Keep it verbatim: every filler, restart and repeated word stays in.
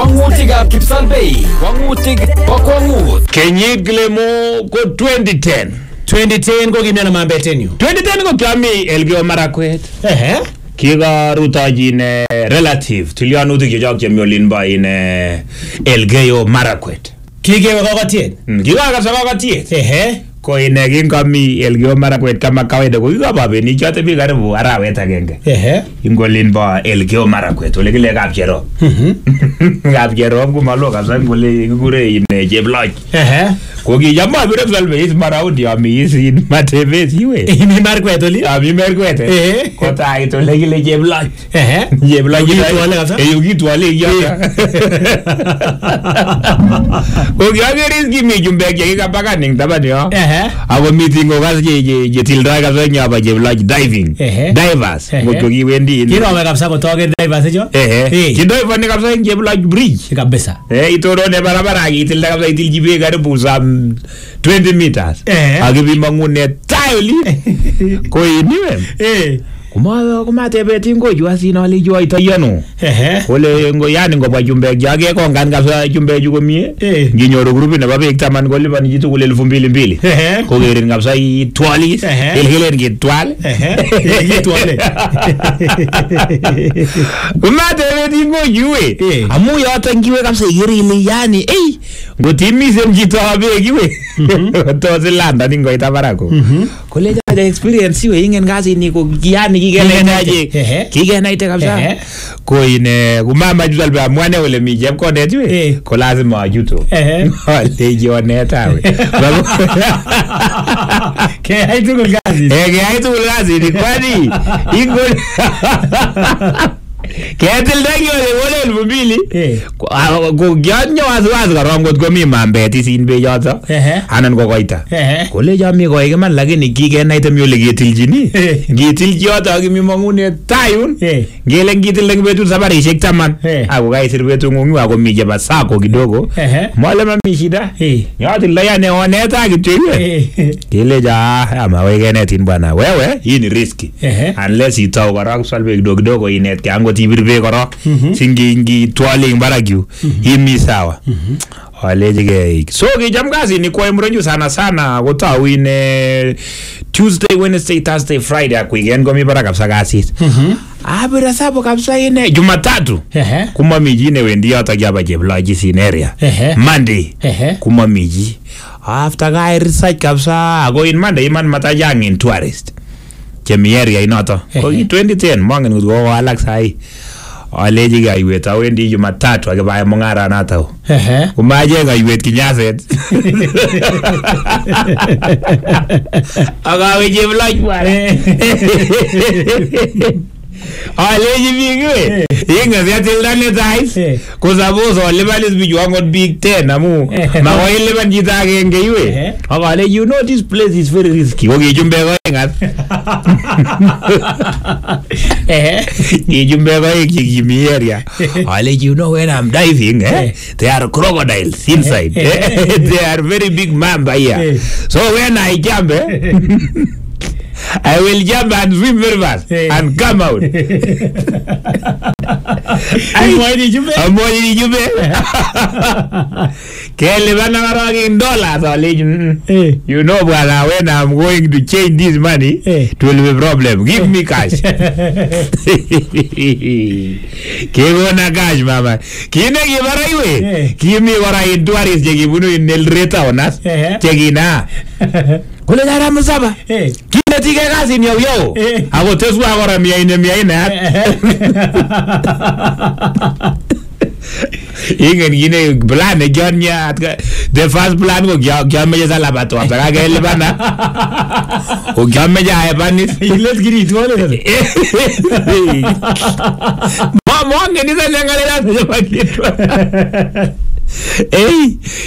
Kwangutik ab Kipsalbei. Kwangutik bo kwangut. Kenyit Glemo ko twenty ten. twenty ten ko kimyana mambetenyu. twenty ten ko kiami Elgeyo Marakwet. Ehe. Kiga rutojin relative tilyanutik chechok chemi olin bo in Elgeyo Marakwet. Kigewe kokotiet. Kiga kabisa kokotiet. Ehe. Ko ine kingami Elgeyo Marakwet kama kawaida ko kikababeni chote bi karibu arawet agenge. Ehe. Ingolin bo Elgeyo Marakwet ole kile Kapcherop. Mhm. Kapcherop ko malo kabisa ngole kikure ine Cheploch. Ehe. Ko kijama bire Kipsalbei is maraundi ami isin matebes iwe. Imi Marakwet oli? Ami Marakwet. Ehe. Ko tai to le kile Cheploch. Ehe. Cheploch kitwale kabisa. Eh yukitwale yaka. Ko kiageris kimi jumbek yekikapaka ning taban yo. Ehe. Ako meeting ko kas je je je tildoi kabisa nyaba Cheploch diving. Ehe. Divers. Ngotko kiwendi. Kirome kabisa kotoke divers icho? Ehe. Kidivani kabisa ing Cheploch bridge. Kabisa. Eh itorone barabara kitilda kabisa itilji be karibu some twenty meters. Ehe. Akibimangune tayoli. Ko iniwe. Eh. Kuma kuma tebeti ngoju asina le jo itayano. Ehe. Ole ngo yani ngobwa jumbek jage kongan kabisa jumbek ju komie. Eh. Nginyoru grupi nebo biik taman kolipan jitu kule elfu mbili mbili. Ehe. Ko gerin kabisa itwalis. Ehe. Elhelen kitwal. Ehe. Kitwale. Kuma tebeti ngoju we. Eh. Amu yoto ngiwe kabisa igeri ile yani eh ngotimisen jito abek iwe. Tozi landa ningoita barako. Kole jaja experience iwe ingen kazi ni ko yani kigenaje. Kigenaite kabisa. Ko ine kumama Kipsalbei amwane ole mi chepkondet iwe. Ko lazima ajuto. Ale jonetawe. Ke haitu kazi. Eh ke haitu kazi ni kwani ingo Ketil dagi ole wole elfu mbili. Ko gyanyo wazi karom kot komi mambet isin be yoto. Anan ko koita. Kole jami ko igeman lakini kigenaite mi ole ketiljini. Ngitilji yoto akimi mangune tayun. Ngele ngitil eng betut sabarishek taman. Ako kaisir betut ngungu ako mi jeba sako kidogo. Mole mami shida. Yotil da yani oneta kityo iwe. Kele ja ama wegenetin bwana. Wewe hii ni riski. Unless itau korok Kipsalbei kidogo kidogo inet ke angot ibirbe korok. Singi ngi twale mbarakyu. Imi sawa. Walejige. So kijam kazi ni kwa imronju sana sana kotau ine Tuesday, Wednesday, Thursday, Friday akuigen komi bara kabisa kasit. Abira sabo kabisa ine Jumatatu. Kuma miji ne wendi yoto gyaba Cheploch isin area. Monday. Kuma miji. After guy research kabisa ako in Monday iman matajang in tourist. Chemi area inoto. Ko twenty ten mangen ngutko walak sai. Aleji ga iwet awendi Jumatatu akibae mongara nato. Ehe. Kumaje ga iwet kinyaset. Agawe Cheploch bwana. Aleji bigwe. Inga vyatilda ne tais. Ko suppose ole balis biju angot big ten amu. Ma wa ile ban jita agenge iwe. Agale you know this place is very risky. Oge jumbe ko ngat. Eh. Ni jumbe ko ikimi area. Ale you know when I'm diving eh there are crocodiles inside. They are very big mamba here. So when I jump eh I will jump and swim very fast and come out. I'm going to I'm going to Kelly Van in dollars. You know, well, when I'm going to change this money, it will be a problem. Give me cash. Give me cash, mama. Give me Give me what I do is give you in the rate on us. Check in now. Kule dara msaba. Kile tige kazi ni yo. Ako tesu agora mia ine mia ine. Ingen gine plan ganya the first plan ko gya gya meja sala bato apaka gele bana. O gya meja hai banis. Let's get it all. Ma mo ngeni sa ngale la se pakitwa. Hey